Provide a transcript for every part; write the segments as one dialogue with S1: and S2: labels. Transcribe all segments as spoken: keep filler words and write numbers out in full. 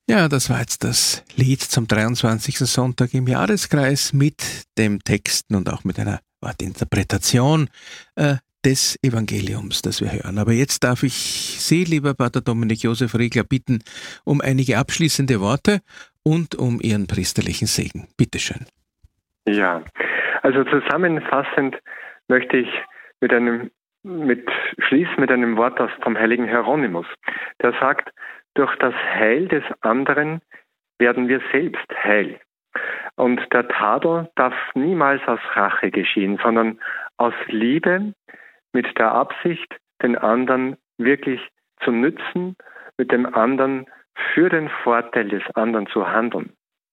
S1: Ja, das war jetzt das Lied zum dreiundzwanzigsten Sonntag im Jahreskreis mit dem Texten und auch mit einer Wortinterpretation äh, des Evangeliums, das wir hören. Aber jetzt darf ich Sie, lieber Pater Dominik Josef Riegler, bitten um einige abschließende Worte und um Ihren priesterlichen Segen. Bitte schön.
S2: Ja, also zusammenfassend möchte ich mit einem mit schließen mit einem Wort aus vom heiligen Hieronymus. Der sagt: Durch das Heil des anderen werden wir selbst heil. Und der Tadel darf niemals aus Rache geschehen, sondern aus Liebe, mit der Absicht, den anderen wirklich zu nützen, mit dem anderen für den Vorteil des anderen zu handeln.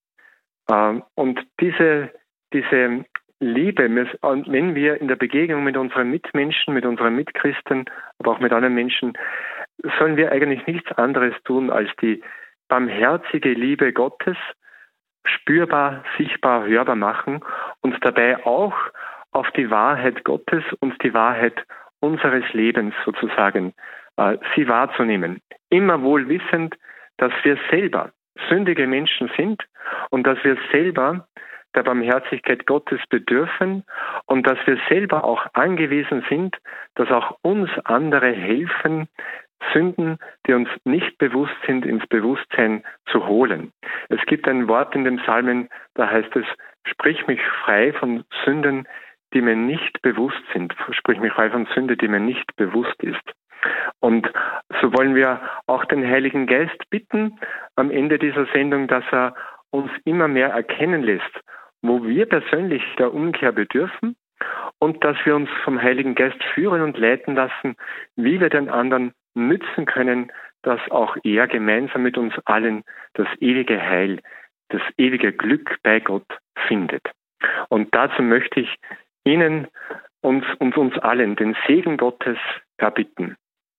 S2: Und diese, diese Liebe, wenn wir in der Begegnung mit unseren Mitmenschen, mit unseren Mitchristen, aber auch mit anderen Menschen, sollen wir eigentlich nichts anderes tun, als die barmherzige Liebe Gottes spürbar, sichtbar, hörbar machen und dabei auch auf die Wahrheit Gottes und die Wahrheit unseres Lebens sozusagen, äh, sie wahrzunehmen. Immer wohl wissend, dass wir selber sündige Menschen sind und dass wir selber der Barmherzigkeit Gottes bedürfen und dass wir selber auch angewiesen sind, dass auch uns andere helfen, Sünden, die uns nicht bewusst sind, ins Bewusstsein zu holen. Es gibt ein Wort in den Psalmen, da heißt es: Sprich mich frei von Sünden, die mir nicht bewusst sind. Sprich mich frei von Sünde, die mir nicht bewusst ist. Und so wollen wir auch den Heiligen Geist bitten am Ende dieser Sendung, dass er uns immer mehr erkennen lässt, wo wir persönlich der Umkehr bedürfen und dass wir uns vom Heiligen Geist führen und leiten lassen, wie wir den anderen nützen können, dass auch er gemeinsam mit uns allen das ewige Heil, das ewige Glück bei Gott findet. Und dazu möchte ich Ihnen und, und uns allen den Segen Gottes erbitten.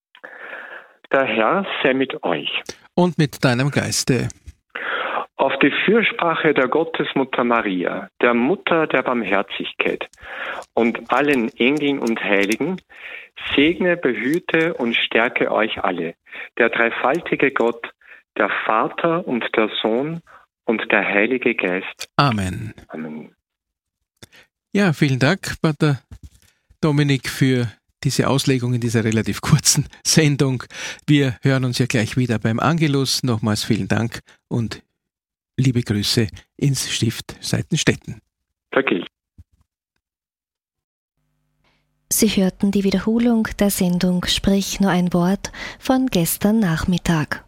S2: Der Herr sei mit euch.
S1: Und mit deinem Geiste.
S2: Auf die Fürsprache der Gottesmutter Maria, der Mutter der Barmherzigkeit und allen Engeln und Heiligen, segne, behüte und stärke euch alle, der dreifaltige Gott, der Vater und der Sohn und der Heilige Geist.
S1: Amen.
S2: Amen.
S1: Ja, vielen Dank, Pater Dominik, für diese Auslegung in dieser relativ kurzen Sendung. Wir hören uns ja gleich wieder beim Angelus. Nochmals vielen Dank und liebe Grüße ins Stift Seitenstetten.
S2: Danke.
S3: Sie hörten die Wiederholung der Sendung Sprich nur ein Wort von gestern Nachmittag.